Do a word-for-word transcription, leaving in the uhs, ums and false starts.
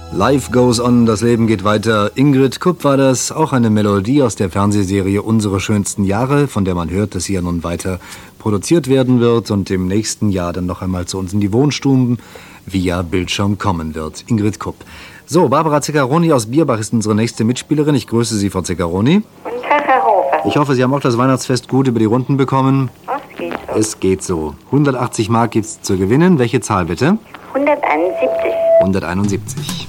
Life goes on, das Leben geht weiter. Ingrid Kupp war das, auch eine Melodie aus der Fernsehserie Unsere schönsten Jahre, von der man hört, dass sie ja nun weiter produziert werden wird und im nächsten Jahr dann noch einmal zu uns in die Wohnstuben via Bildschirm kommen wird. Ingrid Kupp. So, Barbara Zeccaroni aus Bierbach ist unsere nächste Mitspielerin. Ich grüße Sie, Frau Zeccaroni. Guten Tag, Herr Hofer. Ich hoffe, Sie haben auch das Weihnachtsfest gut über die Runden bekommen. Es geht so. Es geht so. hundertachtzig Mark gibt's zu gewinnen. Welche Zahl bitte? hunderteinundsiebzig. hunderteinundsiebzig.